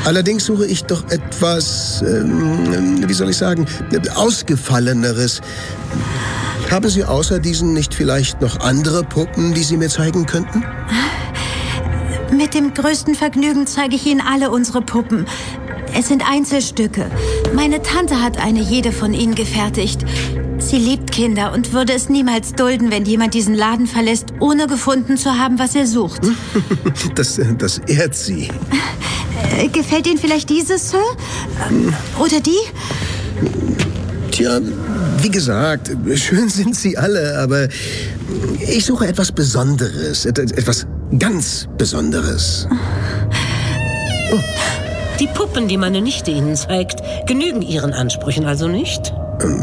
Allerdings suche ich doch etwas, wie soll ich sagen, Ausgefalleneres. Haben Sie außer diesen nicht vielleicht noch andere Puppen, die Sie mir zeigen könnten? Mit dem größten Vergnügen zeige ich Ihnen alle unsere Puppen. Es sind Einzelstücke. Meine Tante hat eine jede von ihnen gefertigt. Sie liebt Kinder und würde es niemals dulden, wenn jemand diesen Laden verlässt, ohne gefunden zu haben, was er sucht. Das ehrt Sie. Gefällt Ihnen vielleicht dieses, Sir? Oder die? Tja, wie gesagt, schön sind sie alle, aber ich suche etwas Besonderes, etwas ganz Besonderes. Oh. Die Puppen, die meine Nichte Ihnen zeigt, genügen Ihren Ansprüchen also nicht?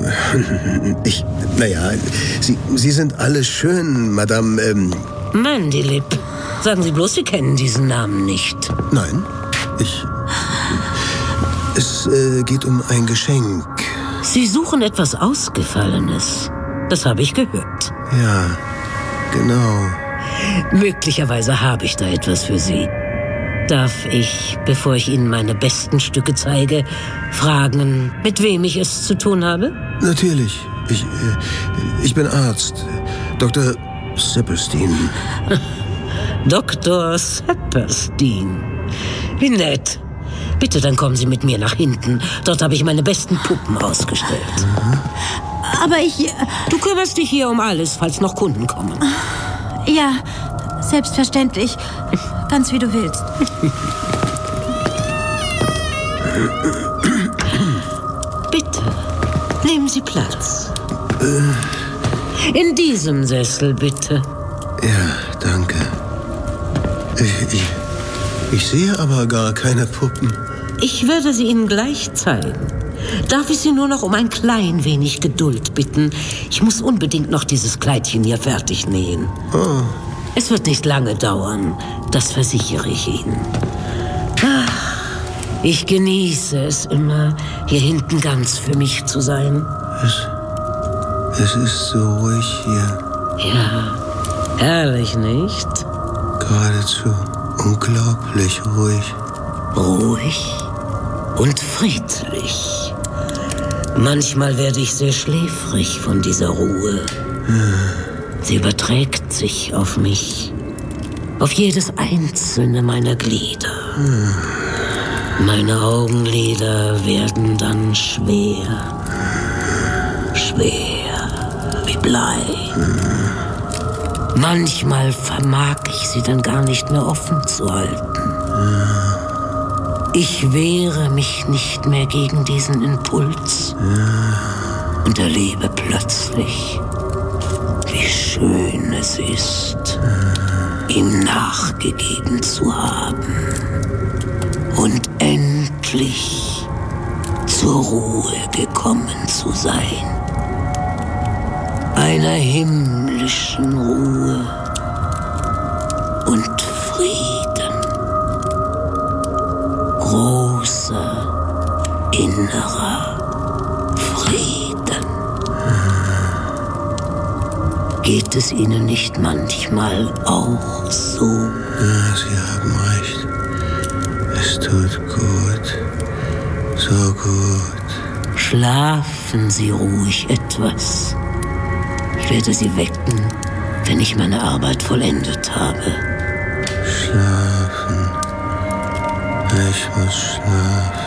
Sie sind alle schön, Madame, Mandylip. Sagen Sie bloß, Sie kennen diesen Namen nicht. Nein, es geht um ein Geschenk. Sie suchen etwas Ausgefallenes. Das habe ich gehört. Ja, genau. Möglicherweise habe ich da etwas für Sie. Darf ich, bevor ich Ihnen meine besten Stücke zeige, fragen, mit wem ich es zu tun habe? Natürlich. Ich bin Arzt. Dr. Saperstein. Dr. Saperstein. Wie nett. Bitte, dann kommen Sie mit mir nach hinten. Dort habe ich meine besten Puppen ausgestellt. Aber Du kümmerst dich hier um alles, falls noch Kunden kommen. Ja, selbstverständlich. Ganz wie du willst. Bitte, nehmen Sie Platz. In diesem Sessel, bitte. Ja, danke. Ich sehe aber gar keine Puppen. Ich werde sie Ihnen gleich zeigen. Darf ich Sie nur noch um ein klein wenig Geduld bitten? Ich muss unbedingt noch dieses Kleidchen hier fertig nähen. Oh. Es wird nicht lange dauern, das versichere ich Ihnen. Ich genieße es immer, hier hinten ganz für mich zu sein. Es ist so ruhig hier. Ja, herrlich, nicht? Geradezu unglaublich ruhig. Ruhig und friedlich. Manchmal werde ich sehr schläfrig von dieser Ruhe. Sie überträgt sich auf mich, auf jedes einzelne meiner Glieder. Meine Augenlider werden dann schwer wie Blei. Manchmal vermag ich sie dann gar nicht mehr offen zu halten. Ich wehre mich nicht mehr gegen diesen Impuls und erlebe plötzlich, wie schön es ist, ihm nachgegeben zu haben und endlich zur Ruhe gekommen zu sein. Einer himmlischen Ruhe und Frieden. Großer innerer Frieden. Geht es Ihnen nicht manchmal auch so? Ja, Sie haben recht. Es tut gut. So gut. Schlafen Sie ruhig etwas. Ich werde Sie wecken, wenn ich meine Arbeit vollendet habe. Schlafen. Ich muss schlafen.